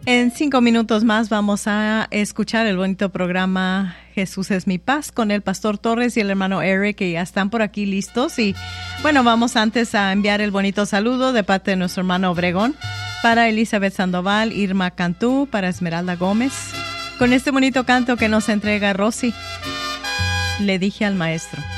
En 5 minutos más vamos a escuchar el bonito programa Jesús es mi paz con el pastor Torres y el hermano Eric, que ya están por aquí listos. Y bueno, vamos antes a enviar el bonito saludo de parte de nuestro hermano Obregón para Elizabeth Sandoval, Irma Cantú, para Esmeralda Gómez, con este bonito canto que nos entrega Rosy. Le dije al maestro.